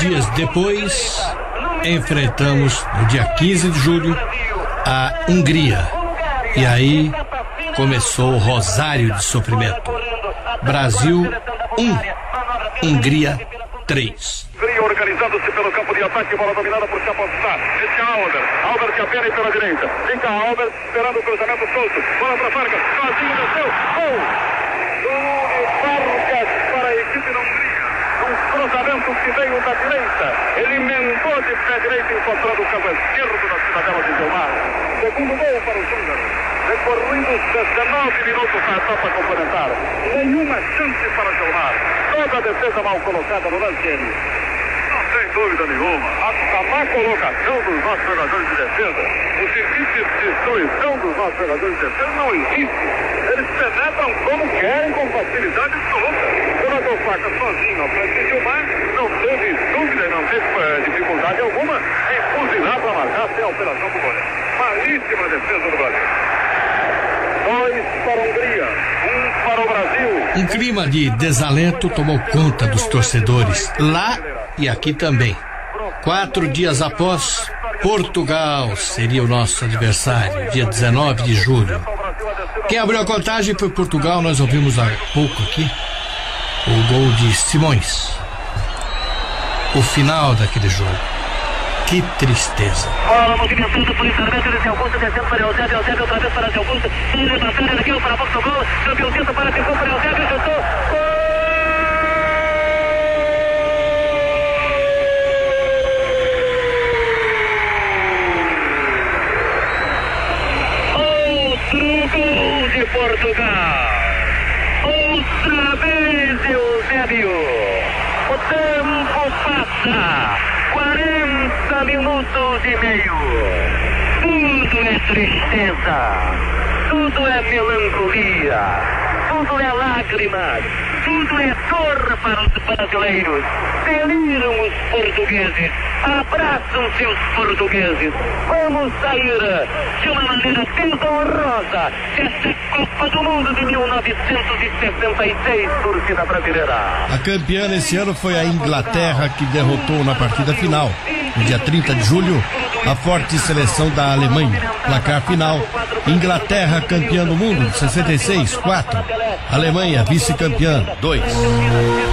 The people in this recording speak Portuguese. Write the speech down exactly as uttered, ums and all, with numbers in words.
dias depois, enfrentamos, no dia quinze de julho, a Hungria. E aí começou o rosário de sofrimento. Brasil um, Hungria três. Organizando-se pelo campo de ataque, bola dominada por Chapotsá. Esse é Alber. Alber que apenas pela direita. Vem cá, Alber, esperando o cruzamento solto. Bola para Vargas, sozinho desceu. Gol! Vargas para a equipe da Hungria. Um cruzamento que veio da direita. Ele emendou de pé direito, encontrando o campo esquerdo da cidadela de Gilmar. Segundo gol para os húngaros. Recorridos dezenove minutos na etapa complementar. Nenhuma chance para Gilmar. Toda a defesa mal colocada no lance. Sem dúvida nenhuma, a, a má colocação dos nossos jogadores de defesa, o serviço de destruição dos nossos jogadores de defesa não existe. Eles penetram como querem, com facilidade absoluta. O jogador Faca sozinho ao frente de Gilmar não teve dúvida, não teve uh, dificuldade alguma em fuzilar para marcar sem alteração do goleiro. Malíssima defesa do Brasil. Dois para a Hungria, um para o Brasil. Um clima de desalento tomou conta dos torcedores, lá e aqui também. Quatro dias após, Portugal seria o nosso adversário, dia dezenove de julho. Quem abriu a contagem foi Portugal, nós ouvimos há pouco aqui o gol de Simões. O final daquele jogo. Que tristeza. Bola movimentando por internamente de Augusto, descendo para Eusébio, Eusébio outra vez para Augusto, ele levantou, aqui para a boca do gol, subiu o centro para ficou para Eusébio, chutou, outro gol de Portugal, outra vez Eusébio, o tempo passa, quarenta minutos e meio. Tudo é tristeza, tudo é melancolia, tudo é lágrimas, tudo é dor para os brasileiros. Deliram os portugueses, abraçam seus portugueses. Vamos sair de uma maneira desonrosa desta Copa do Mundo de mil novecentos e sessenta e seis, torcida brasileira. A campeã nesse ano foi a Inglaterra, que derrotou na partida final, no dia trinta de julho, a forte seleção da Alemanha. Placar final: Inglaterra campeã do mundo, sessenta e seis, quatro. Alemanha vice-campeã, dois.